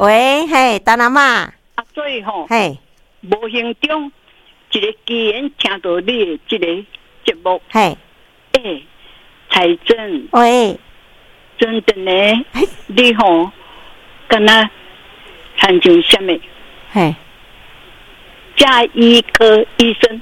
喂，嘿，陈阿嬷。 所以吼， 嘿， 无形中一个机缘听到你的这个节目， 嘿， 彩珍， 喂， 真的呢，你吼，敢若参像什么？ 嘿， 加医科医生。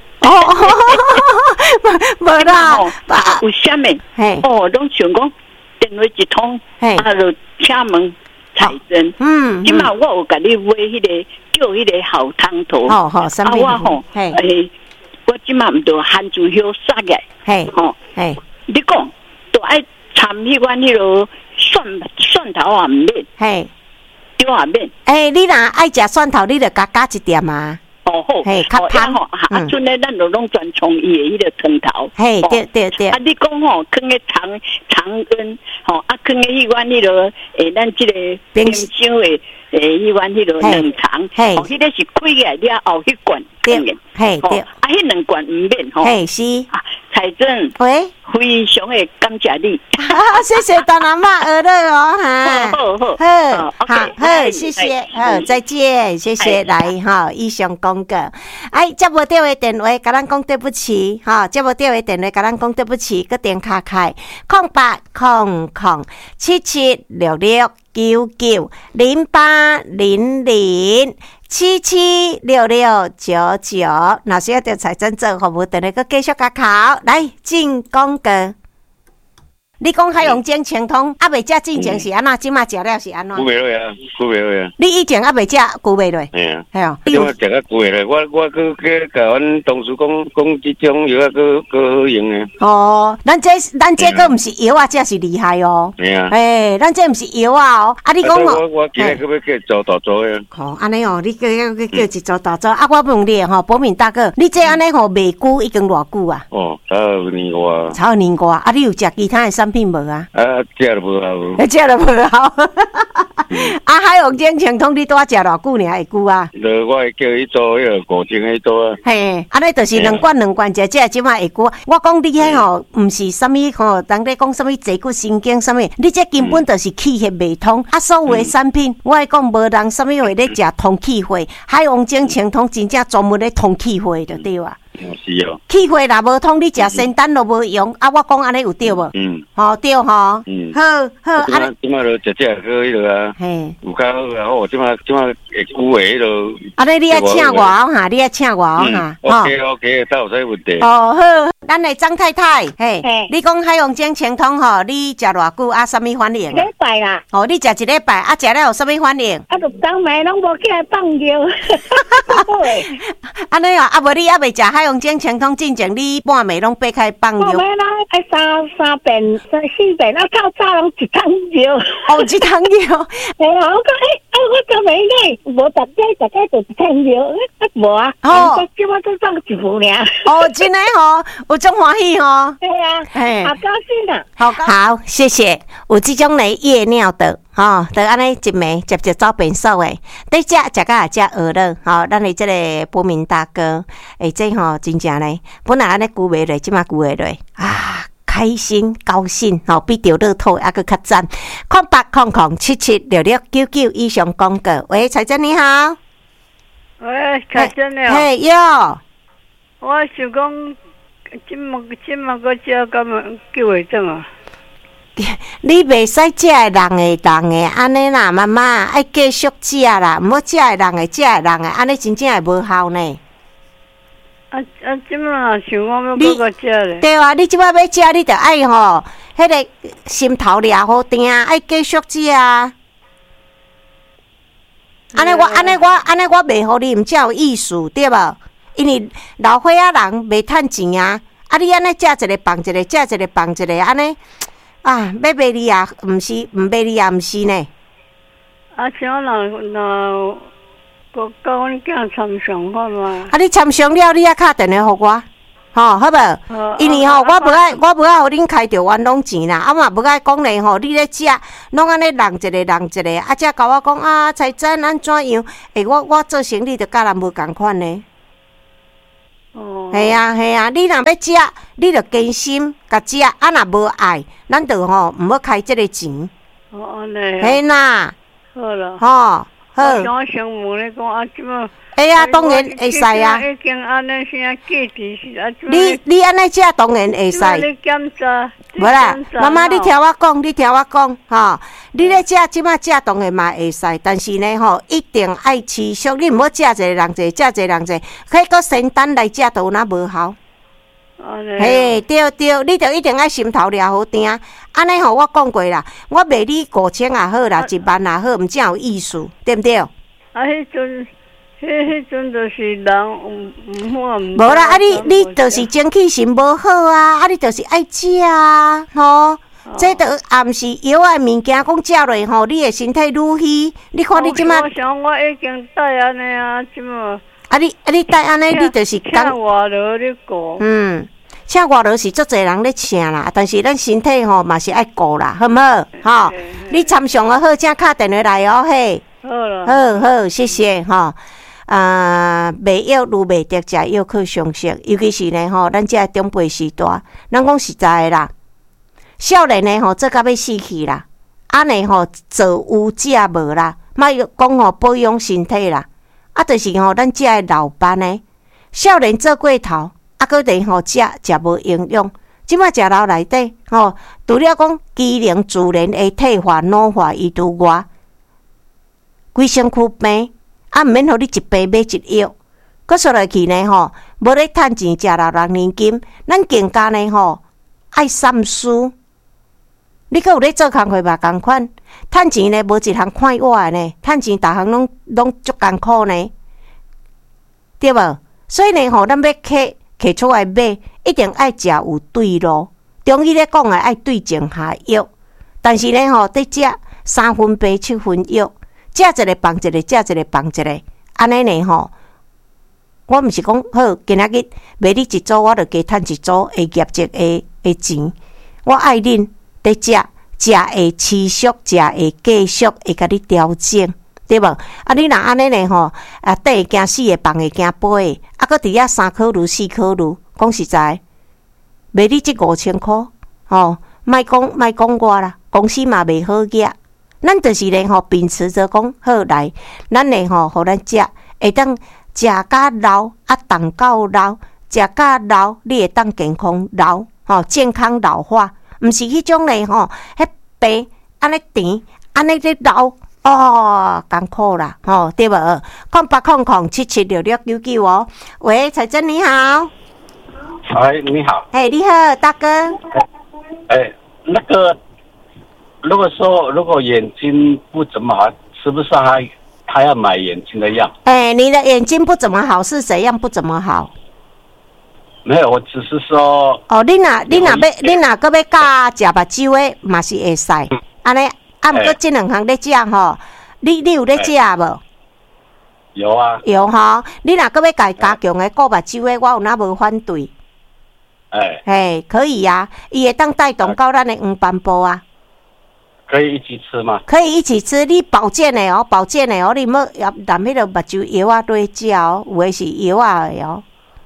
无啦， 有啥物？ 嘿， 拢想讲电话一通，就请问彩珍。即马我有甲你买迄个叫迄个好汤头。 好，什么？ 我吼，我即马毋着番薯叶杀起来。 嘿，嘿， 你讲，都爱掺迄款迄落蒜头也毋免， 嘿， 姜也免。 你若爱食蒜头，你着加一点啊。 好， 嘿，较香吼，阵咧咱就拢专冲伊的迄个汤头。 嘿，对。 你讲吼，放个常温，吼，放个迄款迄落，咱即个冰箱的，迄款迄落冷藏， 嘿， 迄个是开起来了后迄罐， 对，嘿，对， 迄两罐毋免吼。 嘿，是。 彩珍， 喂， 非常的感谢你。 谢谢陈阿嬷学了哦，好，谢谢，再见，谢谢，来以上讲过。接无到的电话，甲咱讲对不起，接无到的电话，甲咱讲对不起，个电卡开08007766990800776699。若需要着财政做服务，等下个继续甲考来进广告。你讲海洋精清通，未食进前是安怎？即马食了是安怎？ 久袂落啊，久袂落啊。 你以前未食，久袂落。 嘿啊， 系啊。 即马食较久袂落，我去甲阮同事讲，即种药佫好用诶。 咱这个毋是药啊，这是厉害哦。 系啊。 咱这毋是药啊哦。你讲我今日佫要叫做大做诶。 安尼你叫一做大做我问你博敏大哥，你这安尼卖久已经偌久啊？ 超年外。你有食其他诶产品无啊？ 食了无效。 食了无效。海洋精清通你拄食偌久呢？会久啊？ 我会叫伊做迄个5天迄做啊。 嘿，安尼就是两罐食，即马会久。我讲你迄毋是啥物人咧讲啥物坐骨神经啥物，你这根本就是气血未通。所有的产品，我会讲无人啥物会咧食通气血，海洋精清通真正专门咧通气血就对啊。 是哦。 气血若无通，你食仙丹都无用。我讲安尼有对无？对吼。好， 即马就食好迄落啊。嘿，有较好，即马会久诶迄落。安尼你爱请我哈，你爱请我哈。 OK， 倒有啥问题？ 好，咱的张太太，你讲海洋精清通你食偌久啥物反应？ 礼拜啦。 你食一礼拜食了有啥物反应？ 就当暝拢无起来放尿。 安尼无你未食海洋精清通进前，你半暝拢爬开放尿。 半暝啦，爱三遍、4遍，早拢一桶尿。 一桶尿。 我讲我昨暝咧，无大家就一桶尿，无啊。即马都放一副尔。 真的有种欢喜对啊，好高兴啊！ 好，谢谢。有这种的夜尿的，就安尼一暝接走便所诶。你食到也食饿了，咱的这个博明大哥，这真正咧，本来安尼久袂落，即马久袂落啊，开心高兴，比着乐透还佫较赞。0800776699以上广告。喂，彩珍你好。 喂，彩珍你好。 嘿哟。 我想讲，今麦个食敢叫会转啊？ 你袂使食诶人会当诶，安尼啦，妈妈爱继续食啦，毋好食诶人会安尼真正会无效呢。 即麦想讲要搁个食咧。 对啊，你即摆要食，你着爱迄个心头掠好定，爱继续食啊。安尼我袂互你，毋才有意思，对无？因为老岁仔人袂趁钱啊，你安尼食一个放一个，食一个放一个，安尼要卖你啊，毋是毋卖你啊，毋是呢。 像若甲阮囝参详好嘛？ 你参详了，你敲电话互我，好无？因为我无爱互恁开着冤枉钱啦，嘛无爱讲咧你咧食，拢安尼人一个，才甲我讲彩珍安怎样？我做生意着甲人无共款呢。系啊，你若要食，你着坚心甲食，若无爱，咱着毋好开这个钱。 安尼。 嘿啦。 好了。 好。 我想问你讲啊，即么？ 哎呀，当然会使啊！ 已经安尼啥计时是啊？ 你安尼食当然会使。 你检查。 无啦，妈妈，你听我讲，吼，你咧食即马食当然嘛会使，但是呢，吼，一定爱持续，你毋好食一个人者，食一个人者，迄个仙丹来食都有哪无效。嘿，对，你着一定爱心头抓好定。安尼吼，我讲过啦，我卖你5000也好啦，10000也好，毋正有意思，对毋对？啊， 迄阵就是人无啦，啊你就是精气神无好啊，你就是爱食啊，吼。这都也毋是药啊物件，讲食落吼，你的身体愈虚。你看你即马， 我想我已经带安尼啊，即马。 啊你带安尼，你就是请外劳咧顾。 请外劳是足侪人咧请啦，但是咱身体吼嘛是爱顾啦，好毋好？吼，你参详啊好，请敲电话来哦，嘿。 好啦。 好，谢谢吼。卖药愈卖得食药可相惜，尤其是呢吼，咱这中辈时代，咱讲实在的啦，少年呢吼做到要死去啦，安尼吼做有食无啦，莫讲吼保养身体啦，啊，就是吼咱这的老班呢，少年做过头，啊，搁得吼食无营养，即马食老内底吼，除了讲机能自然会退化老化伊除外，规身躯病。啊，毋免互你一病买一药，搁说落去呢吼，无咧趁钱食老人年金，咱更加呢吼爱三思。你搁有咧做工课嘛？共款，趁钱呢无一项快活的呢，趁钱逐项拢足艰苦呢，对无？所以呢吼，咱要摕出来买，一定爱食有对路。中医咧讲的爱对症下药，但是呢吼，得食3分白7分药。食一个放一个，食一个放一个，安尼呢吼，我毋是讲好，今仔日卖你一组，我就加趁一组的业绩的钱。我爱恁得食会持续，食会继续会甲你调整，对无？啊，你若安尼呢吼，啊，等会惊死的，放会惊飞的，啊，搁伫遐3考虑4考虑，讲实在，卖你这5000块，吼，莫讲我啦，公司嘛袂好业。咱就是呢吼，秉持着讲好来，咱呢吼，互咱食会当食甲老，啊，动到老，食甲老，你会当健康老，吼，健康老化，毋是迄种呢吼，迄病安尼甜，安尼咧老，哦，艰苦啦，吼，对无？0800776699哦。喂，彩珍你好。 哎，你好。 哎，你好，大哥。 哎，那个。如果眼睛不怎么好，是不是还要买眼睛的药？ 你的眼睛不怎么好是怎样不怎么好？ 没有，我只是说。 哦，你若搁要加食目睭的，嘛是会使。安尼，啊，毋过这两项咧食吼，你有咧食无？ 有啊。 有吼，你若搁要加强的顾目睭的，我有哪无反对？嘿，可以啊，伊会当带动到咱的黄斑部啊。 可以一起吃吗？ 可以一起吃，你保健的哦，你莫含迄个目睭药啊对食哦，有的是药啊的哦。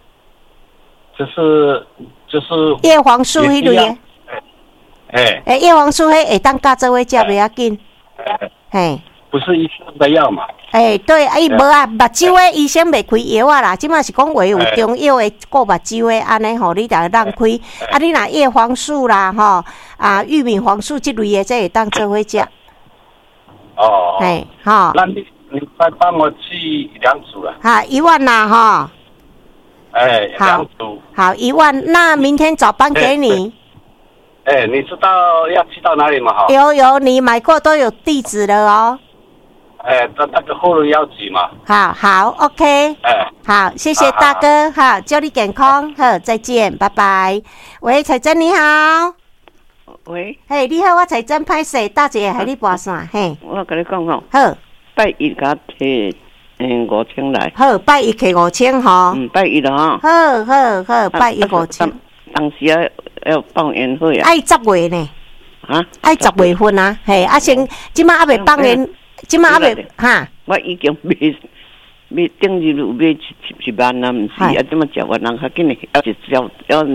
就是叶黄素迄类的。叶黄素迄会当加做伙食袂要紧。嘿。 不是医生的药嘛？ 对，伊无啊，目睭的医生袂开药啊啦，即马是讲话有中药的顾目睭的，安尼吼，你就当开。啊，你若叶黄素啦，吼啊，玉米黄素这类的，这会当做伙食。 哦。 吼。 那你再帮我寄2组了。 1万啦，哈。 2组。 好，1万，那明天早班给你。 你知道要寄到哪里吗？哈。 有，你买过都有地址了哦。 那个后路要挤嘛。 好 ，OK。好，谢谢大哥，好，祝你健康，好，再见，拜拜。喂，彩珍你好。 喂。 嘿，你好，我彩珍歹势，大姐害你拨线，嘿。 我跟你讲吼。 好。 拜一甲摕5000来。 好，拜一摕5000吼。 拜一啦吼。 好，拜一5000。 当时要放烟火啊。 爱10月呢。爱10月份啊，嘿，先，即马还未放烟。即马还未哈， 我已经买顶日买1万啊，毋是啊，即马10万人较紧的，要